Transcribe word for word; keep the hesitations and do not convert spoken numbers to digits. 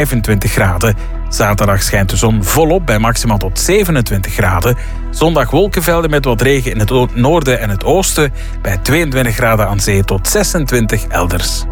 vijfentwintig graden. Zaterdag schijnt de zon volop bij maximaal tot zevenentwintig graden. Zondag wolkenvelden met wat regen in het noorden en het oosten bij tweeëntwintig graden aan zee tot zesentwintig elders.